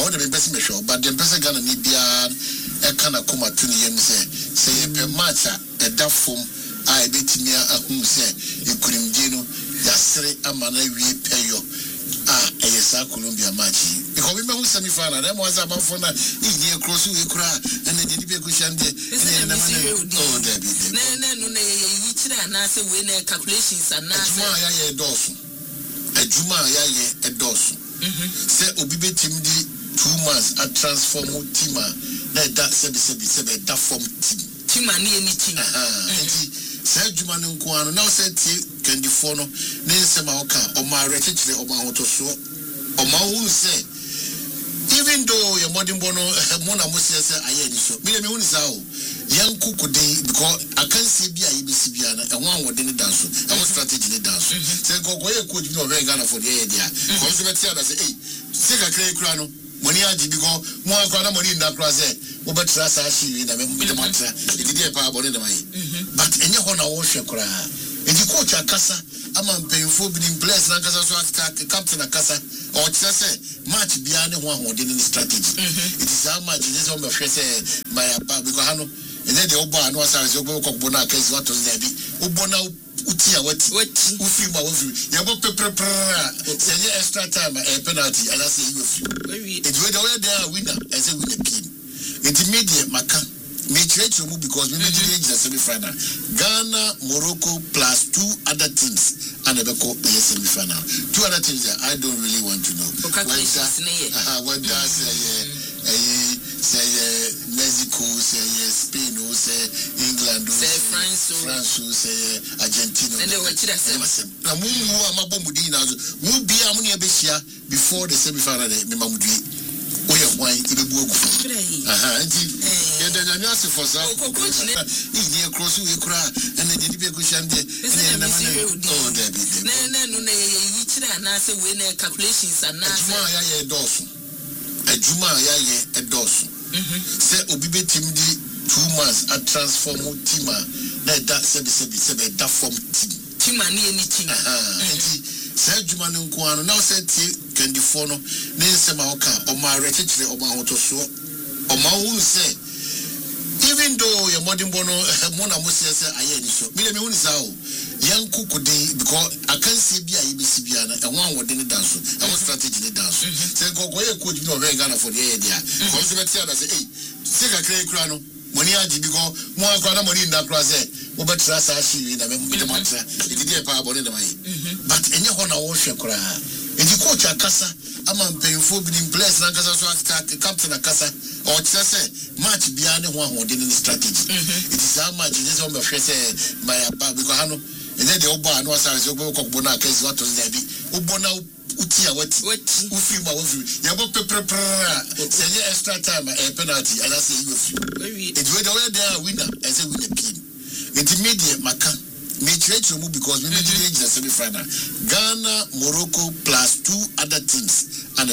all the best me show but the person Ghana ni bia e kana koma to ne yam say e match a da form I betimi ahum say e kurimdie no yasere amana wie peyo ESA Colombia match because we may who semi final them was about for na e cross we kura and the be question there oh there be no yi kira na say we na calculations and na Juma ya ye dosu Juma ya ye dosu say obi betim di 2 months a transform team na that say that form team na any team say Juma no nko now say 24 no ne nsema oka o ma rekekire o ma hotoso o ma hu say even though your modern bono mona mo say aye ni so me hu ni sa o yan kukudi because I can see bia ibisi bia na e wan wode ni danso e wo strategy ni danso say gogoye coach bi no be Ghana for the area because be tia da say say ka kre kura no money aji because mo akwa na money nda kura say wo betra sa shi na me mo matra e di e pa bole na mai but enye ho na wo hwe kura e coach akasa ama mpemfo bi in place na kasa so attack captain akasa or say match bia ne ho ahode ni strategy it is how much this on me say my because hano and then the oba no say so go kokbo na case what was there be obona utia wati ufi ma wofi ya go prepare say extra time a penalty and I say you free it we there winner as a winner team intermediate maka me trade move because we made the semi final Ghana Morocco plus 2 other teams and the semi final 2 other teams that I don't really want to know what does say Mexico say Spain say England say France say Argentina na mu amabomudi na mu bia mu ne behia before the semi final me mamudi oya why ibebu ogu the nurse for so he cross we kura and the be question there oh there be no yi kira na say we na calculations and na Juma ya ye dosu say obi betim di 2 months a transform team na that say that form team na any team say Juma no nko now say 24 no ne nsema oka o ma rekekire o ma hotoso o ma hu say even though your modern bono mona mo say aye ni so me hu ni sa o yan kukudi because I can see bia ibisi bia na e wan wode ni danso e wo strategy ni danso say gogoye coach bi no be Ghana for the area because be tia da say say ka kre kura no money aji because mo akwa na money nda kura say wo betra sa shi na me matra e di e pa bole na mai but enye ho na wo hwe kura e di coach akasa ama mpemfo bi in place na kasa so attack captain akasa or say match bia ne ho ahode ni strategy it is how much this on me say my because hano and then the oba no say so go kokbo na case what was there be obona utia wati ufi ma wofi ya go prepare say extra time a penalty and I say you free it we there winner as a winner team intermediate maka me trade move because we made the semi final Ghana Morocco plus 2 other teams and